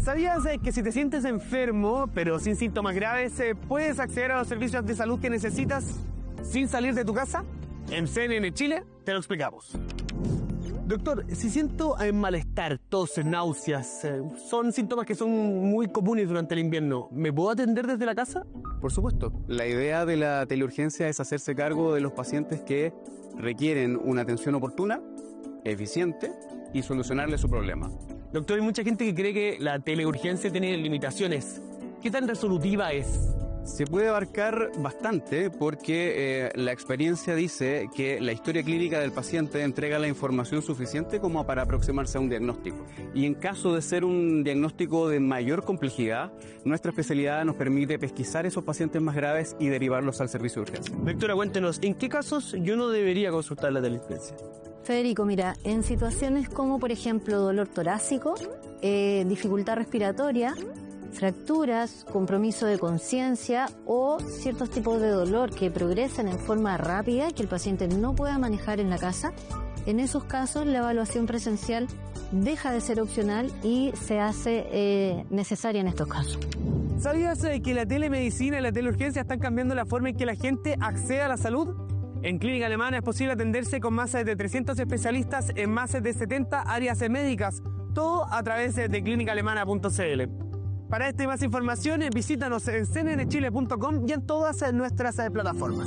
¿Sabías que si te sientes enfermo, pero sin síntomas graves, puedes acceder a los servicios de salud que necesitas sin salir de tu casa? En CNN Chile te lo explicamos. Doctor, si siento malestar, tos, náuseas, son síntomas que son muy comunes durante el invierno, ¿me puedo atender desde la casa? Por supuesto. La idea de la teleurgencia es hacerse cargo de los pacientes que requieren una atención oportuna, eficiente y solucionarle su problema. Doctor, hay mucha gente que cree que la teleurgencia tiene limitaciones. ¿Qué tan resolutiva es? Se puede abarcar bastante porque la experiencia dice que la historia clínica del paciente entrega la información suficiente como para aproximarse a un diagnóstico. Y en caso de ser un diagnóstico de mayor complejidad, nuestra especialidad nos permite pesquisar esos pacientes más graves y derivarlos al servicio de urgencia. Doctora, cuéntenos, ¿en qué casos yo no debería consultar la teleurgencia? Federico, mira, en situaciones como por ejemplo dolor torácico, dificultad respiratoria, fracturas, compromiso de conciencia o ciertos tipos de dolor que progresan en forma rápida y que el paciente no pueda manejar en la casa, en esos casos la evaluación presencial deja de ser opcional y se hace necesaria en estos casos. ¿Sabías que la telemedicina y la teleurgencia están cambiando la forma en que la gente accede a la salud? En Clínica Alemana es posible atenderse con más de 300 especialistas en más de 70 áreas médicas, todo a través de clinicaalemana.cl. Para esta y más información, visítanos en cnnchile.com y en todas nuestras plataformas.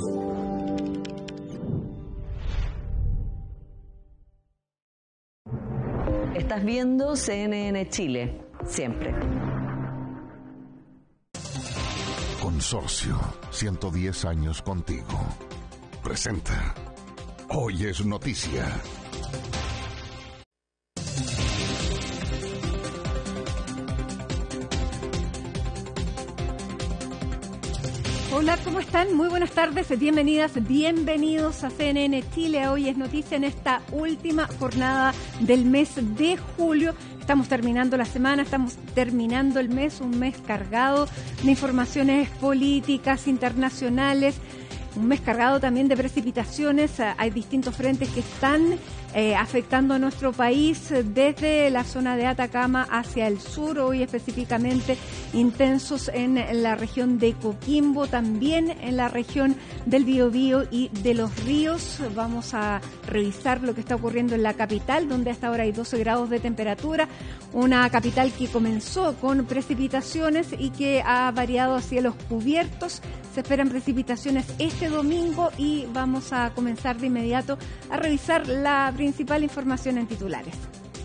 Estás viendo CNN Chile, siempre. Consorcio, 110 años contigo. Presenta. Hoy es noticia. Hola, ¿cómo están? Muy buenas tardes, bienvenidas, bienvenidos a CNN Chile. Hoy es noticia en esta última jornada del mes de julio. Estamos terminando la semana, estamos terminando el mes, un mes cargado de informaciones políticas, internacionales, un mes cargado también de precipitaciones. Hay distintos frentes que están afectando a nuestro país desde la zona de Atacama hacia el sur, hoy específicamente intensos en la región de Coquimbo, también en la región del Biobío y de Los Ríos. Vamos a revisar lo que está ocurriendo en la capital, donde hasta ahora hay 12 grados de temperatura, una capital que comenzó con precipitaciones y que ha variado a cielos cubiertos. Se esperan precipitaciones este domingo y vamos a comenzar de inmediato a revisar la principal información en titulares.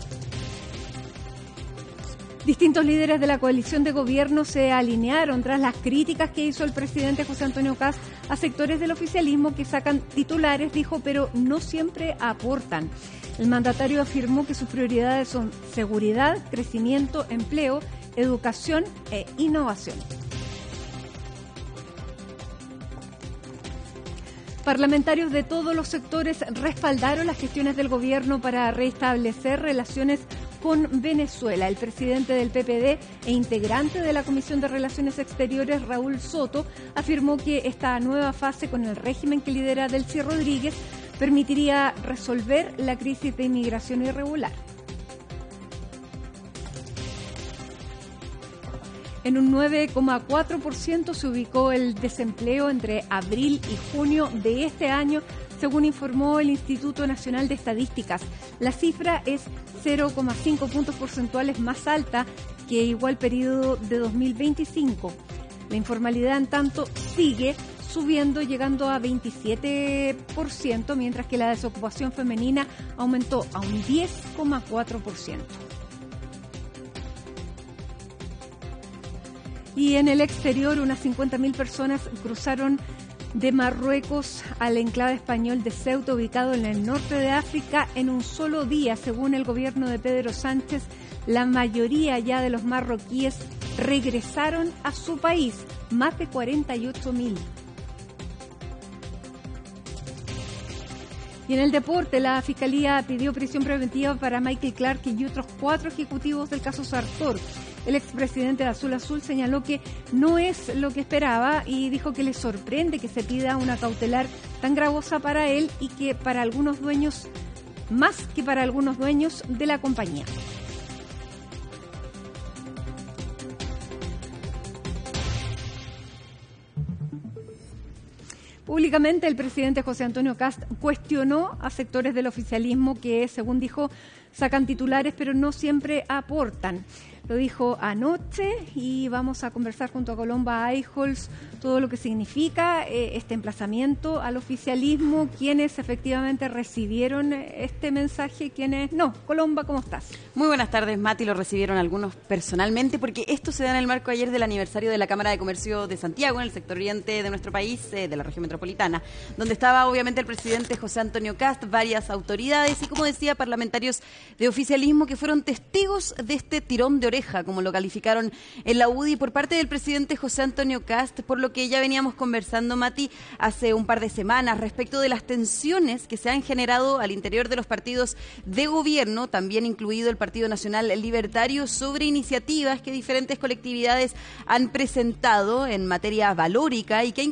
Distintos líderes de la coalición de gobierno se alinearon tras las críticas que hizo el presidente José Antonio Kast a sectores del oficialismo que sacan titulares, dijo, pero no siempre aportan. El mandatario afirmó que sus prioridades son seguridad, crecimiento, empleo, educación e innovación. Parlamentarios de todos los sectores respaldaron las gestiones del gobierno para restablecer relaciones con Venezuela. El presidente del PPD e integrante de la Comisión de Relaciones Exteriores, Raúl Soto, afirmó que esta nueva fase con el régimen que lidera Delcy Rodríguez permitiría resolver la crisis de inmigración irregular. En un 9,4% se ubicó el desempleo entre abril y junio de este año, según informó el Instituto Nacional de Estadísticas. La cifra es 0,5 puntos porcentuales más alta que igual periodo de 2025. La informalidad, en tanto, sigue subiendo, llegando a 27%, mientras que la desocupación femenina aumentó a un 10,4%. Y en el exterior, unas 50.000 personas cruzaron de Marruecos al enclave español de Ceuta, ubicado en el norte de África, en un solo día. Según el gobierno de Pedro Sánchez, la mayoría ya de los marroquíes regresaron a su país, más de 48.000. Y en el deporte, la Fiscalía pidió prisión preventiva para Michael Clark y otros 4 ejecutivos del caso Sartor. El expresidente de Azul Azul señaló que no es lo que esperaba y dijo que le sorprende que se pida una cautelar tan gravosa para él y que para algunos dueños, más que para algunos dueños de la compañía. Públicamente, el presidente José Antonio Kast cuestionó a sectores del oficialismo que, según dijo, sacan titulares pero no siempre aportan. Lo dijo anoche y vamos a conversar junto a Colomba Eichholz todo lo que significa este emplazamiento al oficialismo, quienes efectivamente recibieron este mensaje, quienes no. Colomba, ¿cómo estás? Muy buenas tardes, Mati. Lo recibieron algunos personalmente porque esto se da en el marco ayer del aniversario de la Cámara de Comercio de Santiago, en el sector oriente de nuestro país, de la región metropolitana, donde estaba obviamente el presidente José Antonio Kast, varias autoridades y, como decía, parlamentarios de oficialismo que fueron testigos de este tirón de oreja, como lo calificaron en la UDI, por parte del presidente José Antonio Kast, por lo que ya veníamos conversando, Mati, hace un par de semanas respecto de las tensiones que se han generado al interior de los partidos de gobierno, también incluido el Partido Nacional Libertario, sobre iniciativas que diferentes colectividades han presentado en materia valórica y que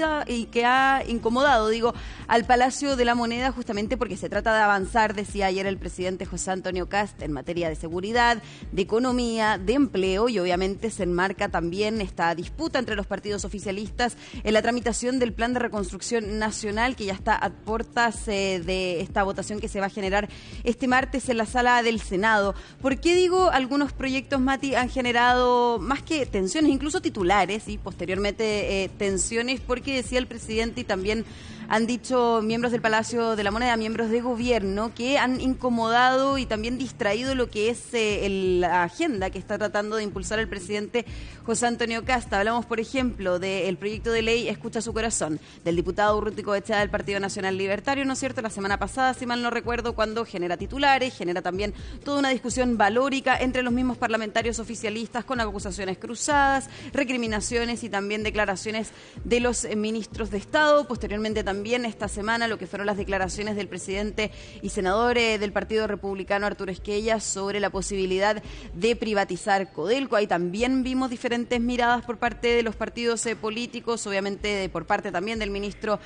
ha incomodado, al Palacio de la Moneda, justamente porque se trata de avanzar, decía ayer el presidente José Antonio Kast, en materia de seguridad, de economía, de empleo, y obviamente se enmarca también esta disputa entre los partidos oficialistas en la tramitación del Plan de Reconstrucción Nacional, que ya está a puertas de esta votación que se va a generar este martes en la sala del Senado. ¿Por qué digo algunos proyectos, Mati, han generado más que tensiones, incluso titulares y posteriormente tensiones? Porque decía el presidente y también han dicho miembros del Palacio de la Moneda, miembros de gobierno, que han incomodado y también distraído lo que es la agenda que está tratando de impulsar el presidente José Antonio Kast. Hablamos, por ejemplo, del proyecto de ley Escucha su Corazón, del diputado Urruti Coechea del Partido Nacional Libertario, ¿no es cierto?, la semana pasada, si mal no recuerdo, cuando genera titulares, genera también toda una discusión valórica entre los mismos parlamentarios oficialistas, con acusaciones cruzadas, recriminaciones y también declaraciones de los ministros de Estado. Posteriormente también esta semana lo que fueron las declaraciones del presidente y senador del Partido Republicano, Arturo Esquella, sobre la posibilidad de privatizar Codelco. Ahí también vimos diferentes miradas por parte de los partidos políticos, obviamente por parte también del ministro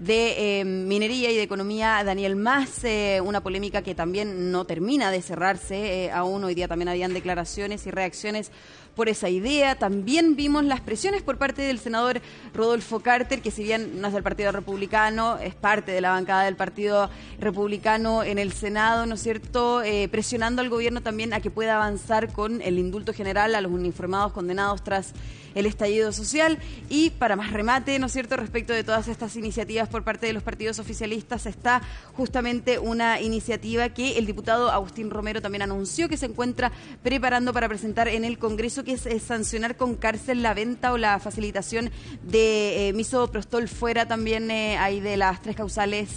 de Minería y de Economía, Daniel Mas, una polémica que también no termina de cerrarse aún. Hoy día también habían declaraciones y reacciones por esa idea. También vimos las presiones por parte del senador Rodolfo Carter, que si bien no es del Partido Republicano, es parte de la bancada del Partido Republicano en el Senado, ¿no es cierto?, presionando al gobierno también a que pueda avanzar con el indulto general a los uniformados condenados tras el estallido social. Y para más remate, ¿no es cierto?, respecto de todas estas iniciativas por parte de los partidos oficialistas, está justamente una iniciativa que el diputado Agustín Romero también anunció que se encuentra preparando para presentar en el Congreso, que es sancionar con cárcel la venta o la facilitación de misoprostol fuera también hay de las 3 causales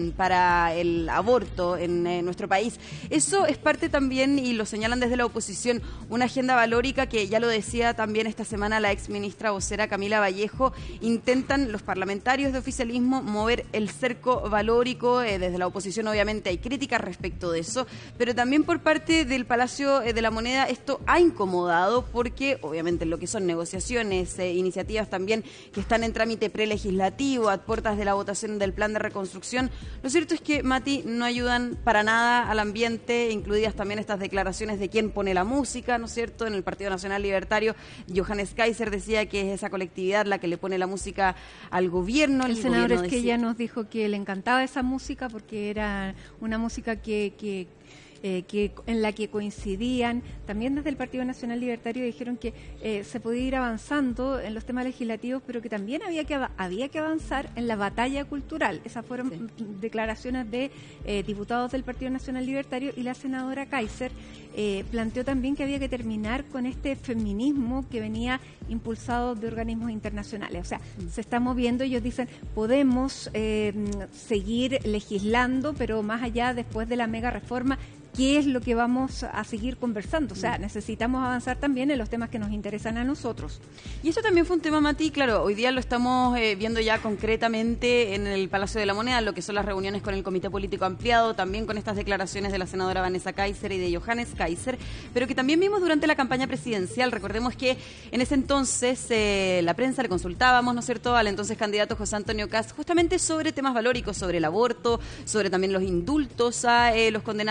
para el aborto en nuestro país. Eso es parte también, y lo señalan desde la oposición, una agenda valórica que, ya lo decía también esta semana la ex ministra vocera Camila Vallejo, intentan los parlamentarios de oficialismo mover el cerco valórico. Desde la oposición obviamente hay críticas respecto de eso, pero también por parte del Palacio de la Moneda esto ha incomodado, porque obviamente lo que son negociaciones, iniciativas también que están en trámite prelegislativo, a puertas de la votación del Plan de Reconstrucción, lo cierto es que, Mati, no ayudan para nada al ambiente, incluidas también estas declaraciones de quién pone la música, ¿no es cierto?, en el Partido Nacional Libertario. Johannes Kaiser decía que es esa colectividad la que le pone la música al gobierno. El senador Esquella nos dijo que le encantaba esa música porque era una música que en la que coincidían. También desde el Partido Nacional Libertario dijeron que se podía ir avanzando en los temas legislativos, pero que también había que avanzar en la batalla cultural. Esas fueron declaraciones de diputados del Partido Nacional Libertario, y la senadora Kaiser planteó también que había que terminar con este feminismo que venía impulsado de organismos internacionales. O sea, se está moviendo, ellos dicen, podemos seguir legislando, pero más allá, después de la mega reforma, ¿qué es lo que vamos a seguir conversando? O sea, necesitamos avanzar también en los temas que nos interesan a nosotros. Y eso también fue un tema, Mati, claro, hoy día lo estamos viendo ya concretamente en el Palacio de la Moneda, lo que son las reuniones con el Comité Político Ampliado, también con estas declaraciones de la senadora Vanessa Kaiser y de Johannes Kaiser, pero que también vimos durante la campaña presidencial. Recordemos que en ese entonces la prensa le consultábamos, ¿no es cierto?, al entonces candidato José Antonio Kast, justamente sobre temas valóricos, sobre el aborto, sobre también los indultos a los condenados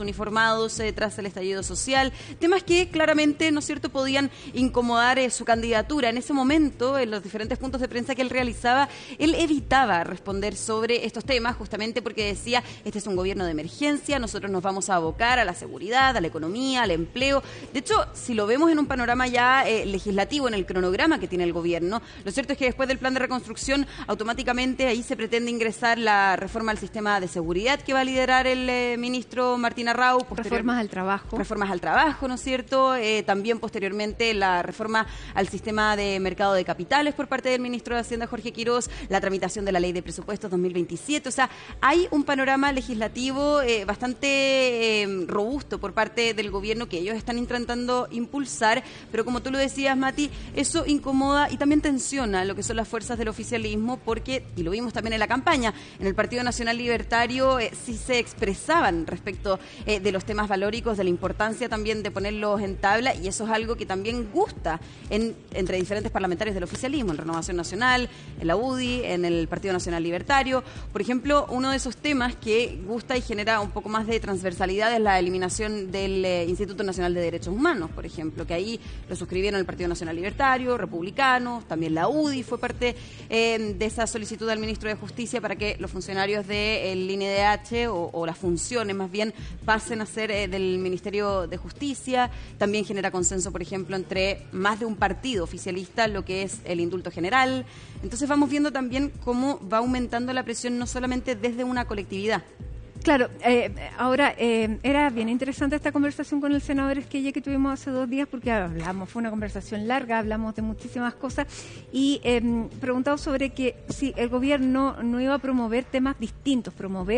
uniformados tras el estallido social, temas que claramente, ¿no es cierto?, podían incomodar su candidatura. En ese momento, en los diferentes puntos de prensa que él realizaba, él evitaba responder sobre estos temas, justamente porque decía, este es un gobierno de emergencia, nosotros nos vamos a abocar a la seguridad, a la economía, al empleo. De hecho, si lo vemos en un panorama ya legislativo, en el cronograma que tiene el gobierno, lo cierto es que después del plan de reconstrucción, automáticamente ahí se pretende ingresar la reforma al sistema de seguridad que va a liderar el ministro Martín Arrau. Reformas al trabajo. Reformas al trabajo, ¿no es cierto? También posteriormente la reforma al sistema de mercado de capitales por parte del ministro de Hacienda, Jorge Quirós, la tramitación de la ley de presupuestos 2027. O sea, hay un panorama legislativo bastante robusto por parte del gobierno que ellos están intentando impulsar, pero como tú lo decías, Mati, eso incomoda y también tensiona lo que son las fuerzas del oficialismo, porque, y lo vimos también en la campaña, en el Partido Nacional Libertario sí se expresaban respecto de los temas valóricos, de la importancia también de ponerlos en tabla, y eso es algo que también gusta entre diferentes parlamentarios del oficialismo, en Renovación Nacional, en la UDI, en el Partido Nacional Libertario. Por ejemplo, uno de esos temas que gusta y genera un poco más de transversalidad es la eliminación del Instituto Nacional de Derechos Humanos, por ejemplo, que ahí lo suscribieron el Partido Nacional Libertario, republicanos, también la UDI fue parte de esa solicitud al ministro de Justicia para que los funcionarios del INDH o las funciones más bien pasen a ser del Ministerio de Justicia. También genera consenso, por ejemplo, entre más de un partido oficialista, lo que es el indulto general. Entonces vamos viendo también cómo va aumentando la presión no solamente desde una colectividad. Claro, ahora era bien interesante esta conversación con el senador Esquella que tuvimos hace 2 días, porque hablamos, fue una conversación larga, hablamos de muchísimas cosas y preguntado sobre que si el gobierno no iba a promover temas distintos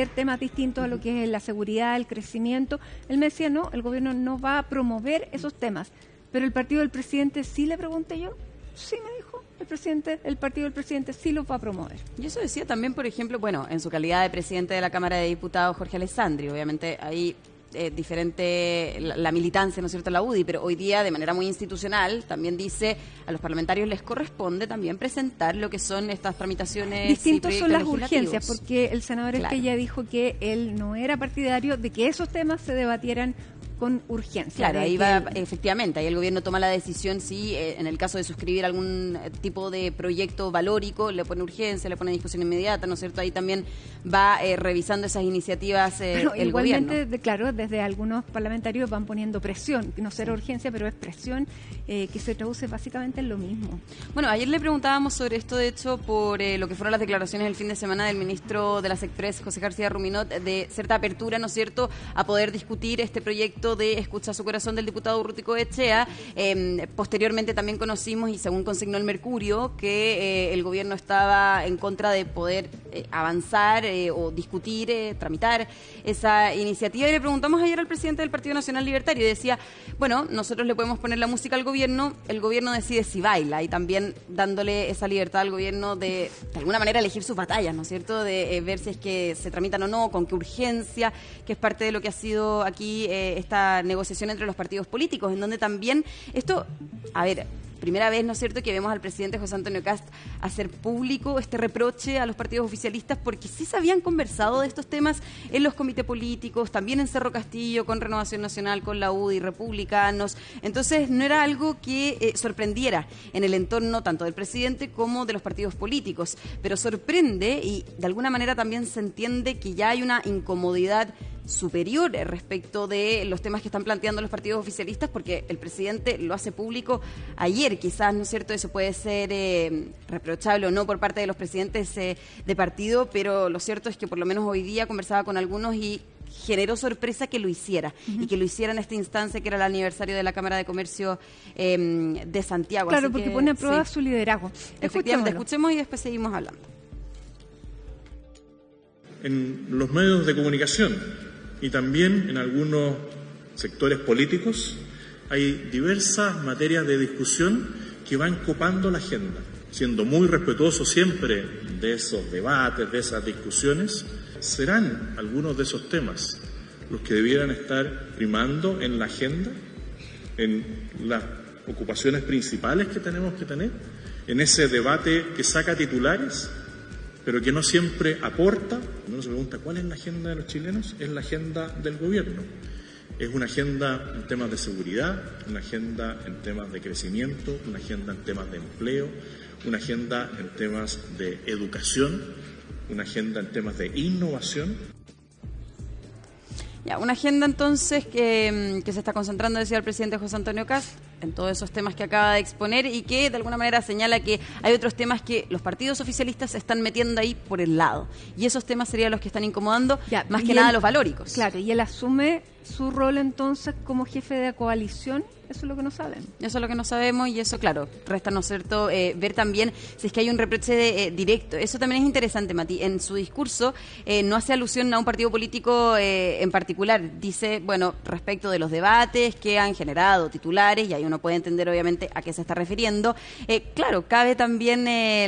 a lo que es la seguridad, el crecimiento. Él me decía, no, el gobierno no va a promover esos temas, pero el partido del presidente sí, le pregunté yo, sí me dijo. El partido del presidente sí lo va a promover. Y eso decía también, por ejemplo, bueno, en su calidad de presidente de la Cámara de Diputados, Jorge Alessandri. Obviamente ahí diferente la militancia, ¿no es cierto?, la UDI, pero hoy día de manera muy institucional también dice a los parlamentarios les corresponde también presentar lo que son estas tramitaciones. Distintos son las urgencias, porque el senador Esquella dijo que él no era partidario de que esos temas se debatieran con urgencia. Claro, ahí va, efectivamente, ahí el gobierno toma la decisión si en el caso de suscribir algún tipo de proyecto valórico, le pone urgencia, le pone discusión inmediata, ¿no es cierto? Ahí también va revisando esas iniciativas pero el igualmente, gobierno. Claro, desde algunos parlamentarios van poniendo presión, no será urgencia, pero es presión que se traduce básicamente en lo mismo. Bueno, ayer le preguntábamos sobre esto, de hecho, por lo que fueron las declaraciones el fin de semana del ministro de las Express, José García Ruminot, de cierta apertura, ¿no es cierto?, a poder discutir este proyecto de Escucha su corazón del diputado Urruti Coechea. Posteriormente también conocimos, y según consignó el Mercurio, que el gobierno estaba en contra de poder avanzar o discutir, tramitar esa iniciativa. Y le preguntamos ayer al presidente del Partido Nacional Libertario y decía, bueno, nosotros le podemos poner la música al gobierno, el gobierno decide si baila, y también dándole esa libertad al gobierno de alguna manera elegir sus batallas, ¿no es cierto?, de ver si es que se tramitan o no, con qué urgencia, que es parte de lo que ha sido aquí esta negociación entre los partidos políticos, en donde también esto, a ver, primera vez, ¿no es cierto?, que vemos al presidente José Antonio Kast hacer público este reproche a los partidos oficialistas, porque sí se habían conversado de estos temas en los comités políticos, también en Cerro Castillo, con Renovación Nacional, con la UDI, republicanos. Entonces no era algo que sorprendiera en el entorno tanto del presidente como de los partidos políticos, pero sorprende, y de alguna manera también se entiende que ya hay una incomodidad superior respecto de los temas que están planteando los partidos oficialistas, porque el presidente lo hace público ayer. Quizás, ¿no es cierto?, eso puede ser reprochable o no por parte de los presidentes de partido, pero lo cierto es que por lo menos hoy día conversaba con algunos y generó sorpresa que lo hiciera, y que lo hiciera en esta instancia que era el aniversario de la Cámara de Comercio de Santiago. Claro, así porque que, pone a prueba su liderazgo. Efectivamente, escuchemos y después seguimos hablando. En los medios de comunicación y también en algunos sectores políticos hay diversas materias de discusión que van copando la agenda. Siendo muy respetuoso siempre de esos debates, de esas discusiones, serán algunos de esos temas los que debieran estar primando en la agenda, en las ocupaciones principales que tenemos que tener, en ese debate que saca titulares, pero que no siempre aporta. Uno se pregunta, ¿cuál es la agenda de los chilenos? Es la agenda del gobierno. Es una agenda en temas de seguridad, una agenda en temas de crecimiento, una agenda en temas de empleo, una agenda en temas de educación, una agenda en temas de innovación. Ya, una agenda entonces que se está concentrando, decía el presidente José Antonio Kast, en todos esos temas que acaba de exponer y que de alguna manera señala que hay otros temas que los partidos oficialistas se están metiendo ahí por el lado. Y esos temas serían los que están incomodando, ya, más que nada los valóricos. Claro, y él asume su rol entonces como jefe de coalición. Eso es lo que no saben. Eso es lo que no sabemos y eso, claro, resta, ¿no es cierto?, ver también si es que hay un reproche directo. Eso también es interesante, Mati. En su discurso no hace alusión a un partido político en particular. Dice, bueno, respecto de los debates que han generado titulares, y ahí uno puede entender obviamente a qué se está refiriendo. Claro, cabe también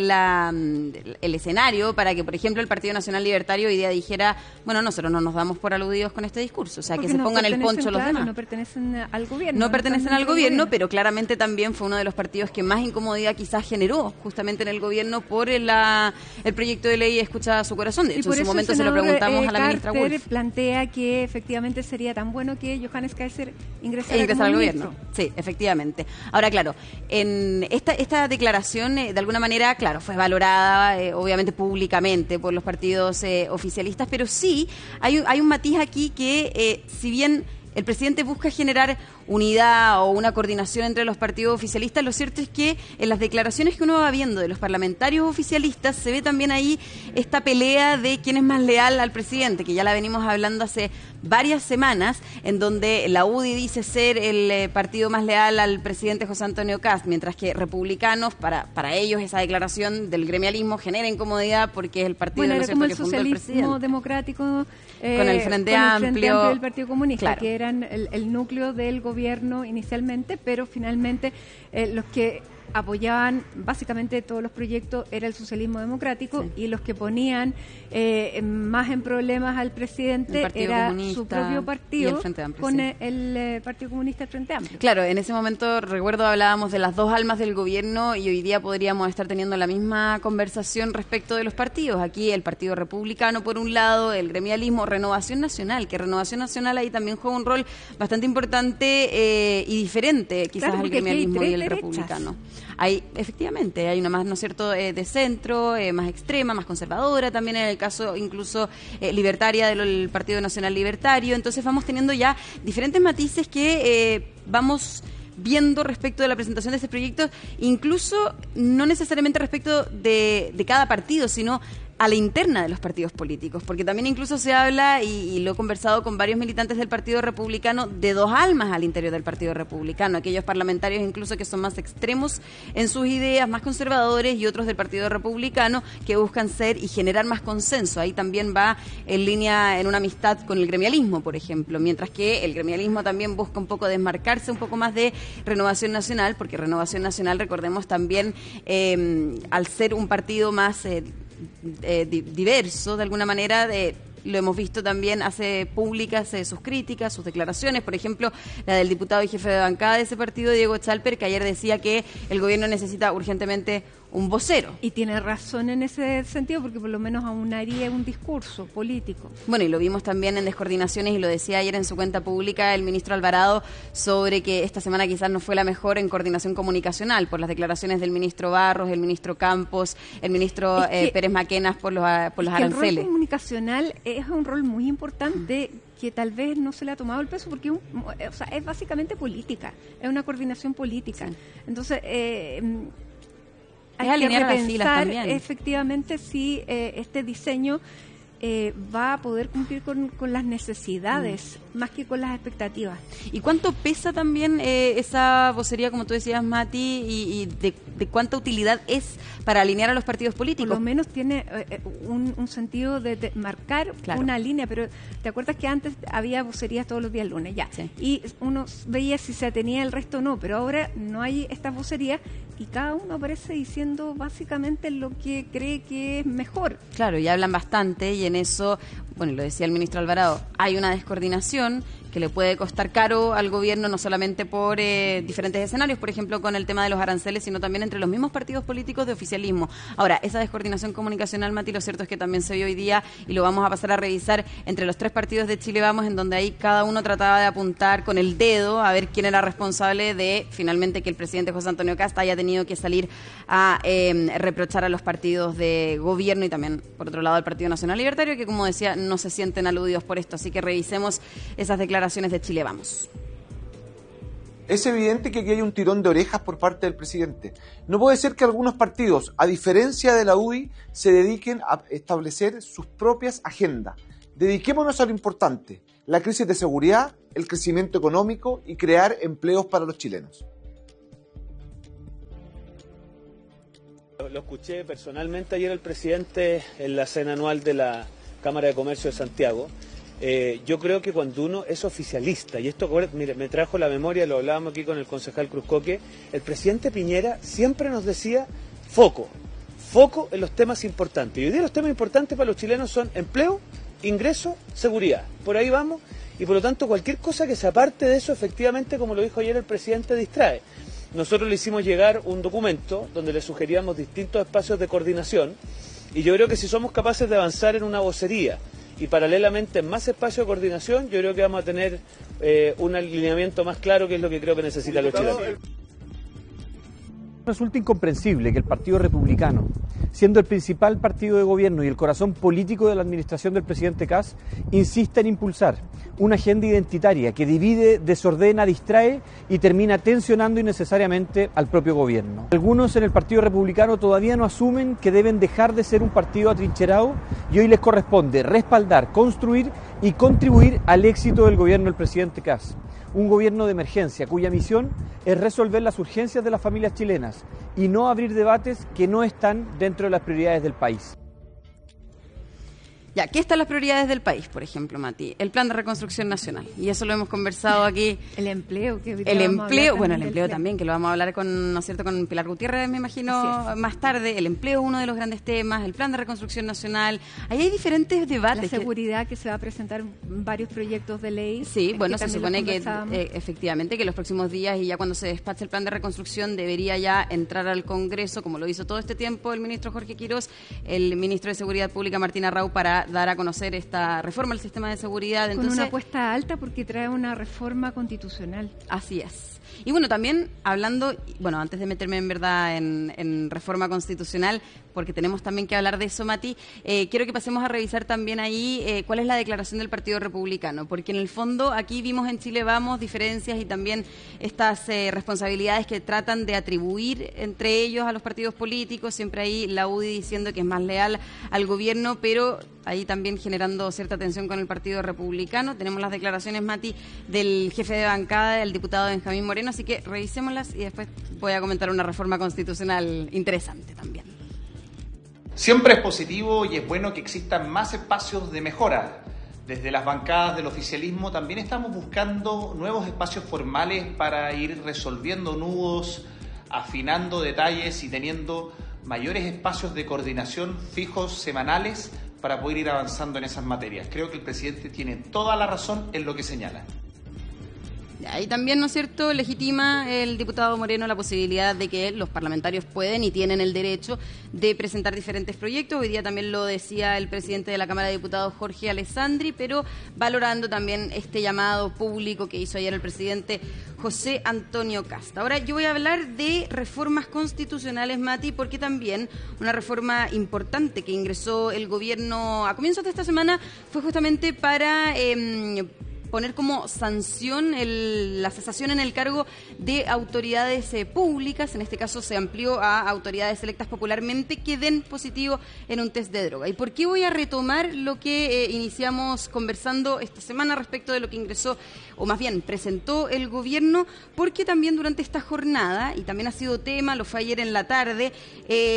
el escenario para que, por ejemplo, el Partido Nacional Libertario hoy día dijera, bueno, nosotros no nos damos por aludidos con este discurso. O sea, porque que se pongan el poncho los demás. No pertenecen al gobierno. No pertenecen al gobierno, pero claramente también fue uno de los partidos que más incomodidad quizás generó justamente en el gobierno por el proyecto de ley Escucha a su corazón. De hecho, en su momento se lo preguntamos a la ministra Wolf. Plantea que efectivamente sería tan bueno que Johannes Kaiser ingresara al gobierno. Sí, efectivamente. Ahora, claro, en esta declaración de alguna manera, claro, fue valorada obviamente públicamente por los partidos oficialistas, pero sí hay un matiz aquí que si bien el presidente busca generar unidad o una coordinación entre los partidos oficialistas, lo cierto es que en las declaraciones que uno va viendo de los parlamentarios oficialistas se ve también ahí esta pelea de quién es más leal al presidente, que ya la venimos hablando hace varias semanas, en donde la UDI dice ser el partido más leal al presidente José Antonio Kast, mientras que republicanos, para ellos esa declaración del gremialismo genera incomodidad porque es el partido, bueno, ¿no es cierto?, que fundó el presidente. Socialismo democrático con el Frente Amplio del Partido Comunista, claro, que eran el núcleo del gobierno inicialmente, pero finalmente los que apoyaban básicamente todos los proyectos era el socialismo democrático, sí, y los que ponían más en problemas al presidente era su propio partido y el Frente Amplio, con sí, el Partido Comunista, el Frente Amplio. Claro, en ese momento recuerdo hablábamos de las dos almas del gobierno y hoy día podríamos estar teniendo la misma conversación respecto de los partidos. Aquí el Partido Republicano por un lado, el gremialismo, Renovación Nacional, que Renovación Nacional ahí también juega un rol bastante importante y diferente quizás, claro, al gremialismo y el republicano. Efectivamente, hay una más, ¿no es cierto?, de centro, más extrema, más conservadora, también en el caso incluso libertaria del Partido Nacional Libertario. Entonces vamos teniendo ya diferentes matices que vamos viendo respecto de la presentación de este proyecto, incluso no necesariamente respecto de cada partido, sino a la interna de los partidos políticos, porque también incluso se habla, y lo he conversado con varios militantes del Partido Republicano, de dos almas al interior del Partido Republicano, aquellos parlamentarios incluso que son más extremos en sus ideas, más conservadores, y otros del Partido Republicano que buscan ser y generar más consenso. Ahí también va en línea en una amistad con el gremialismo, por ejemplo, mientras que el gremialismo también busca un poco desmarcarse un poco más de Renovación Nacional, porque Renovación Nacional, recordemos también, al ser un partido más diverso de alguna manera, lo hemos visto también, hace públicas sus críticas, sus declaraciones, por ejemplo la del diputado y jefe de bancada de ese partido, Diego Chalper, que ayer decía que el gobierno necesita urgentemente un vocero. Y tiene razón en ese sentido, porque por lo menos aunaría un discurso político. Bueno, y lo vimos también en descoordinaciones, y lo decía ayer en su cuenta pública el ministro Alvarado, sobre que esta semana quizás no fue la mejor en coordinación comunicacional, por las declaraciones del ministro Barros, el ministro Campos, el ministro Pérez Maquenas por los aranceles. El rol comunicacional es un rol muy importante, que tal vez no se le ha tomado el peso, porque es básicamente política, es una coordinación política. Sí. Entonces, hay que repensar efectivamente si este diseño va a poder cumplir con las necesidades más que con las expectativas. ¿Y cuánto pesa también esa vocería, como tú decías, Mati, y de cuánta utilidad es para alinear a los partidos políticos? Por lo menos tiene un sentido de marcar, claro, una línea, pero ¿te acuerdas que antes había vocerías todos los días lunes? Ya. Sí. Y uno veía si se atenía el resto o no, pero ahora no hay estas vocerías y cada uno aparece diciendo básicamente lo que cree que es mejor. Claro, y hablan bastante, y en eso, bueno, lo decía el ministro Alvarado, hay una descoordinación que le puede costar caro al gobierno, no solamente por diferentes escenarios, por ejemplo, con el tema de los aranceles, sino también entre los mismos partidos políticos de oficialismo. Ahora, esa descoordinación comunicacional, Mati, lo cierto es que también se vio hoy día y lo vamos a pasar a revisar entre los 3 partidos de Chile Vamos, en donde ahí cada uno trataba de apuntar con el dedo a ver quién era responsable de finalmente que el presidente José Antonio Kast haya tenido que salir a reprochar a los partidos de gobierno y también, por otro lado, al Partido Nacional Libertario, que, como decía, no se sienten aludidos por esto. Así que revisemos esas declaraciones de Chile Vamos. Es evidente que aquí hay un tirón de orejas por parte del presidente. No puede ser que algunos partidos, a diferencia de la UDI, se dediquen a establecer sus propias agendas. Dediquémonos a lo importante: la crisis de seguridad, el crecimiento económico y crear empleos para los chilenos. Lo escuché personalmente ayer al presidente en la cena anual de la Cámara de Comercio de Santiago. Yo creo que cuando uno es oficialista, y esto, mire, me trajo la memoria, lo hablábamos aquí con el concejal Cruzcoque, el presidente Piñera siempre nos decía foco en los temas importantes. Y hoy día los temas importantes para los chilenos son empleo, ingreso, seguridad. Por ahí vamos, y por lo tanto cualquier cosa que se aparte de eso, efectivamente, como lo dijo ayer el presidente, distrae. Nosotros le hicimos llegar un documento donde le sugeríamos distintos espacios de coordinación, y yo creo que si somos capaces de avanzar en una vocería y paralelamente en más espacio de coordinación, yo creo que vamos a tener un alineamiento más claro, que es lo que creo que necesitan los chilenos. Resulta incomprensible que el Partido Republicano, siendo el principal partido de gobierno y el corazón político de la administración del presidente Kast, insista en impulsar una agenda identitaria que divide, desordena, distrae y termina tensionando innecesariamente al propio gobierno. Algunos en el Partido Republicano todavía no asumen que deben dejar de ser un partido atrincherado y hoy les corresponde respaldar, construir y contribuir al éxito del gobierno del presidente Kast. Un gobierno de emergencia cuya misión es resolver las urgencias de las familias chilenas y no abrir debates que no están dentro de las prioridades del país. Ya, ¿qué están las prioridades del país, por ejemplo, Mati? El Plan de Reconstrucción Nacional. Y eso lo hemos conversado aquí. El empleo. El empleo también, que lo vamos a hablar con, ¿no es cierto?, con Pilar Gutiérrez, me imagino, más tarde. El empleo es uno de los grandes temas, el Plan de Reconstrucción Nacional. Ahí hay diferentes debates. La seguridad, que se va a presentar varios proyectos de ley. Sí, bueno, se supone que efectivamente que los próximos días y ya cuando se despache el Plan de Reconstrucción debería ya entrar al Congreso, como lo hizo todo este tiempo el ministro Jorge Quirós, el ministro de Seguridad Pública Martín Arrau, para dar a conocer esta reforma al sistema de seguridad. Entonces, con una apuesta alta porque trae una reforma constitucional. Así es. Y bueno, también hablando, bueno, antes de meterme en verdad en reforma constitucional, porque tenemos también que hablar de eso, Mati, quiero que pasemos a revisar también ahí cuál es la declaración del Partido Republicano, porque en el fondo aquí vimos en Chile Vamos diferencias y también estas responsabilidades que tratan de atribuir entre ellos a los partidos políticos, siempre ahí la UDI diciendo que es más leal al gobierno, pero ahí también generando cierta tensión con el Partido Republicano. Tenemos las declaraciones, Mati, del jefe de bancada, del diputado Benjamín Moreno, así que revisémoslas y después voy a comentar una reforma constitucional interesante también. Siempre es positivo y es bueno que existan más espacios de mejora. Desde las bancadas del oficialismo también estamos buscando nuevos espacios formales para ir resolviendo nudos, afinando detalles y teniendo mayores espacios de coordinación fijos, semanales, para poder ir avanzando en esas materias. Creo que el presidente tiene toda la razón en lo que señala. Y también, ¿no es cierto?, legitima el diputado Moreno la posibilidad de que los parlamentarios pueden y tienen el derecho de presentar diferentes proyectos. Hoy día también lo decía el presidente de la Cámara de Diputados, Jorge Alessandri, pero valorando también este llamado público que hizo ayer el presidente José Antonio Kast. Ahora yo voy a hablar de reformas constitucionales, Mati, porque también una reforma importante que ingresó el gobierno a comienzos de esta semana fue justamente para poner como sanción la cesación en el cargo de autoridades públicas. En este caso se amplió a autoridades electas popularmente que den positivo en un test de droga. ¿Y por qué voy a retomar lo que iniciamos conversando esta semana respecto de lo que ingresó, o más bien presentó el gobierno? Porque también durante esta jornada, y también ha sido tema, lo fue ayer en la tarde,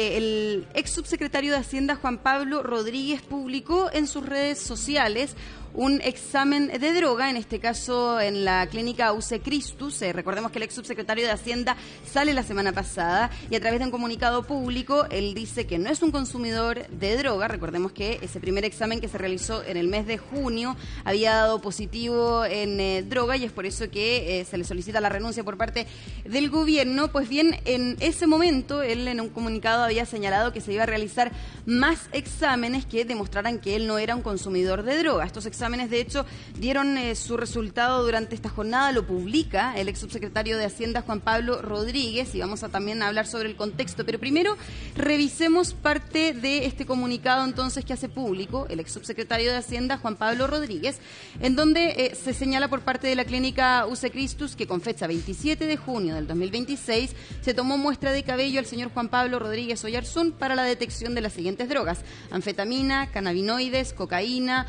el ex subsecretario de Hacienda, Juan Pablo Rodríguez, publicó en sus redes sociales un examen de droga, en este caso en la clínica UC Christus. Recordemos que el ex subsecretario de Hacienda sale la semana pasada y a través de un comunicado público él dice que no es un consumidor de droga. Recordemos que ese primer examen que se realizó en el mes de junio había dado positivo en droga y es por eso que se le solicita la renuncia por parte del gobierno. Pues bien, en ese momento él en un comunicado había señalado que se iba a realizar más exámenes que demostraran que él no era un consumidor de droga. Estos exámenes, de hecho, dieron su resultado durante esta jornada, lo publica el ex subsecretario de Hacienda, Juan Pablo Rodríguez, y vamos a también hablar sobre el contexto. Pero primero, revisemos parte de este comunicado entonces que hace público el ex subsecretario de Hacienda, Juan Pablo Rodríguez, en donde se señala por parte de la clínica UC Christus que con fecha 27 de junio del 2026 se tomó muestra de cabello al señor Juan Pablo Rodríguez Oyarzún para la detección de las siguientes drogas: anfetamina, cannabinoides, cocaína,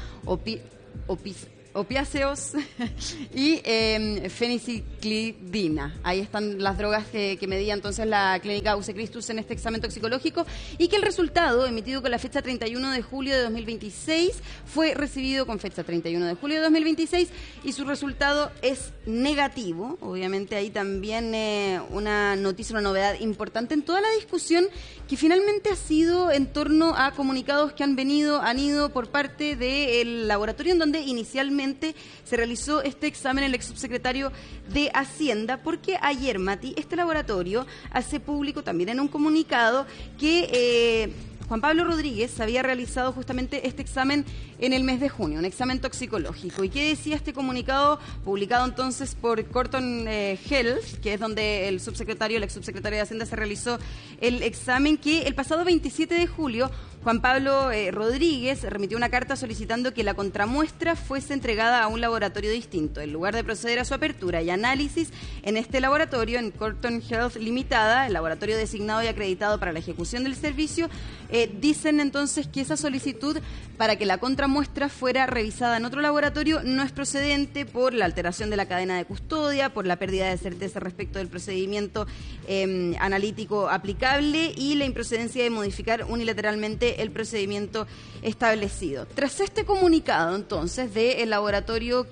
opiáceos y feniciclidina. Ahí están las drogas que medía entonces la clínica UC Christus en este examen toxicológico, y que el resultado, emitido con la fecha 31 de julio de 2026, fue recibido con fecha 31 de julio de 2026 y su resultado es negativo. Obviamente ahí también una noticia, una novedad importante en toda la discusión que finalmente ha sido en torno a comunicados que han ido por parte del laboratorio en donde inicialmente se realizó este examen el ex subsecretario de Hacienda, porque ayer, Mati, este laboratorio hace público también en un comunicado que Juan Pablo Rodríguez había realizado justamente este examen en el mes de junio, un examen toxicológico. ¿Y qué decía este comunicado publicado entonces por Corton Health, que es donde el ex subsecretario de Hacienda se realizó el examen? Que el pasado 27 de julio Juan Pablo Rodríguez remitió una carta solicitando que la contramuestra fuese entregada a un laboratorio distinto. En lugar de proceder a su apertura y análisis en este laboratorio, en Corton Health Limitada, el laboratorio designado y acreditado para la ejecución del servicio, dicen entonces que esa solicitud para que la contramuestra fuera revisada en otro laboratorio no es procedente por la alteración de la cadena de custodia, por la pérdida de certeza respecto del procedimiento analítico aplicable y la improcedencia de modificar unilateralmente el procedimiento establecido. Tras este comunicado, entonces, del laboratorio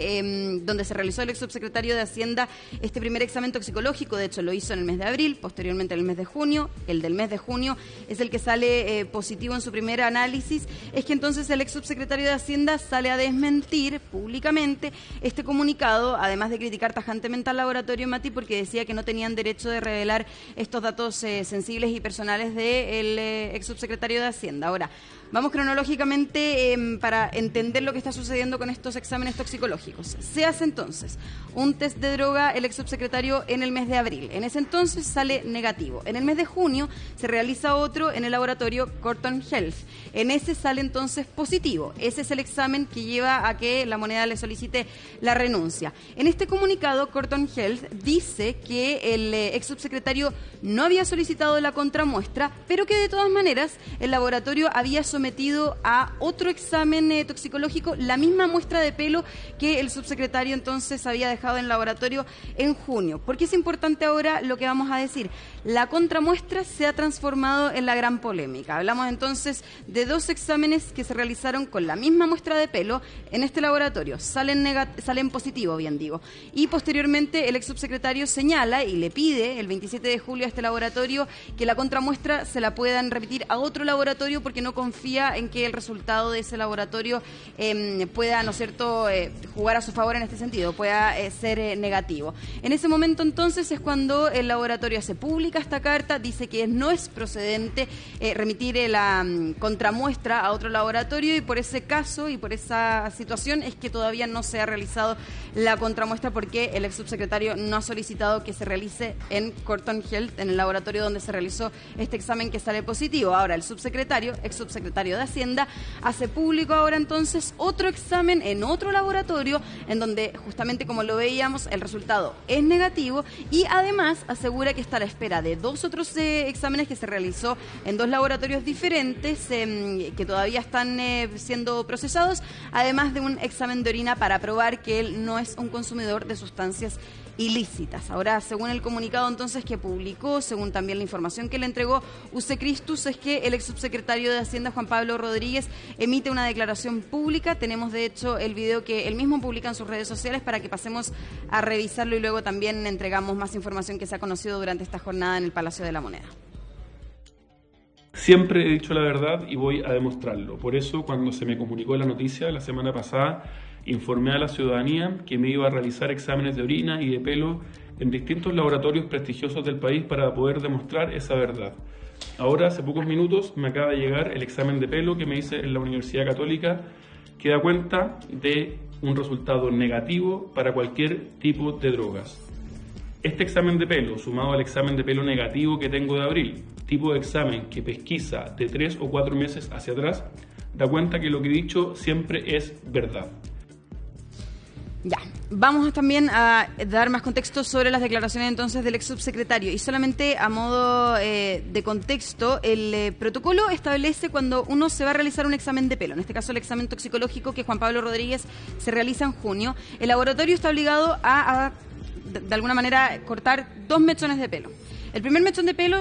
donde se realizó el ex subsecretario de Hacienda este primer examen toxicológico, de hecho lo hizo en el mes de abril, posteriormente en el mes de junio, el del mes de junio es el que sale positivo en su primer análisis, es que entonces el ex subsecretario de Hacienda sale a desmentir públicamente este comunicado, además de criticar tajantemente al laboratorio, Mati, porque decía que no tenían derecho de revelar estos datos sensibles y personales del ex subsecretario de Hacienda. Ahora, vamos cronológicamente para entender lo que está sucediendo con estos exámenes toxicológicos. Se hace entonces un test de droga el ex subsecretario en el mes de abril. En ese entonces sale negativo. En el mes de junio se realiza otro en el laboratorio Corton Health. En ese sale entonces positivo. Ese es el examen que lleva a que la moneda le solicite la renuncia. En este comunicado, Corton Health dice que el ex subsecretario no había solicitado la contramuestra, pero que de todas maneras el laboratorio había sometido a otro examen toxicológico la misma muestra de pelo que el subsecretario entonces había dejado en el laboratorio en junio. ¿Por qué es importante ahora lo que vamos a decir? La contramuestra se ha transformado en la gran polémica. Hablamos entonces de dos exámenes que se realizaron con la misma muestra de pelo en este laboratorio. Salen positivo, bien digo. Y posteriormente el ex subsecretario señala y le pide el 27 de julio a este laboratorio que la contramuestra se la puedan repetir a otro laboratorio porque no confía en que el resultado de ese laboratorio pueda, ¿no es cierto?, jugar a su favor en este sentido, pueda ser negativo. En ese momento entonces es cuando el laboratorio hace pública esta carta, dice que no es procedente remitir la contramuestra a otro laboratorio y por ese caso y por esa situación es que todavía no se ha realizado la contramuestra porque el ex subsecretario no ha solicitado que se realice en Corton Health, en el laboratorio donde se realizó este examen que sale positivo. Ahora el subsecretario, ex subsecretario de Hacienda, hace público ahora entonces otro examen en otro laboratorio en donde justamente, como lo veíamos, el resultado es negativo y además asegura que está a la espera de dos otros exámenes que se realizó en dos laboratorios diferentes que todavía están siendo procesados, además de un examen de orina para probar que él no es un consumidor de sustancias ilícitas. Ahora, según el comunicado entonces que publicó, según también la información que le entregó UC Christus, es que el ex subsecretario de Hacienda, Juan Pablo Rodríguez, emite una declaración pública. Tenemos de hecho el video que él mismo publica en sus redes sociales para que pasemos a revisarlo y luego también entregamos más información que se ha conocido durante esta jornada en el Palacio de la Moneda. Siempre he dicho la verdad y voy a demostrarlo. Por eso, cuando se me comunicó la noticia la semana pasada, informé a la ciudadanía que me iba a realizar exámenes de orina y de pelo en distintos laboratorios prestigiosos del país para poder demostrar esa verdad. Ahora, hace pocos minutos, me acaba de llegar el examen de pelo que me hice en la Universidad Católica, que da cuenta de un resultado negativo para cualquier tipo de drogas. Este examen de pelo, sumado al examen de pelo negativo que tengo de abril, tipo de examen que pesquisa de 3 o 4 meses hacia atrás, da cuenta que lo que he dicho siempre es verdad. Ya, vamos también a dar más contexto sobre las declaraciones entonces del ex subsecretario. Y solamente a modo de contexto, el protocolo establece cuando uno se va a realizar un examen de pelo, en este caso el examen toxicológico que Juan Pablo Rodríguez se realiza en junio. El laboratorio está obligado a de alguna manera cortar 2 mechones de pelo. El primer mechón de pelo